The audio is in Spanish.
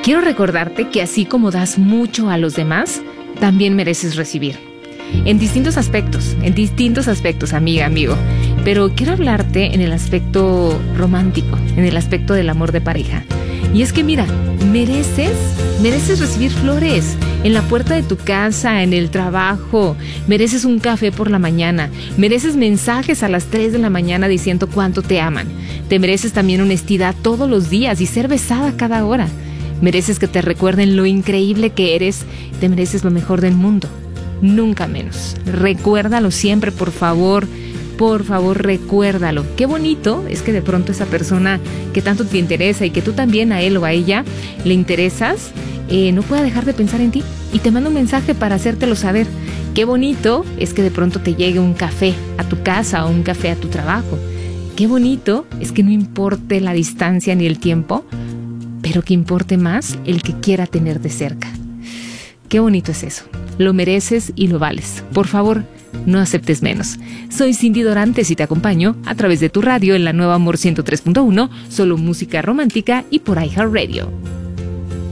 Quiero recordarte que así como das mucho a los demás, también mereces recibir. En distintos aspectos, amiga, amigo. Pero quiero hablarte en el aspecto romántico, en el aspecto del amor de pareja. Y es que mira, mereces recibir flores en la puerta de tu casa, en el trabajo. Mereces un café por la mañana. Mereces mensajes a las 3 de la mañana diciendo cuánto te aman. Te mereces también honestidad todos los días y ser besada cada hora. Mereces que te recuerden lo increíble que eres. Te mereces lo mejor del mundo. Nunca menos. Recuérdalo siempre, por favor. Por favor, recuérdalo. Qué bonito es que de pronto esa persona que tanto te interesa y que tú también a él o a ella le interesas, no pueda dejar de pensar en ti y te manda un mensaje para hacértelo saber. Qué bonito es que de pronto te llegue un café a tu casa o un café a tu trabajo. Qué bonito es que no importe la distancia ni el tiempo, pero que importe más el que quiera tenerte cerca. Qué bonito es eso. Lo mereces y lo vales. Por favor, no aceptes menos. Soy Cindy Dorantes y te acompaño a través de tu radio en la Nueva Amor 103.1, solo música romántica y por iHeartRadio.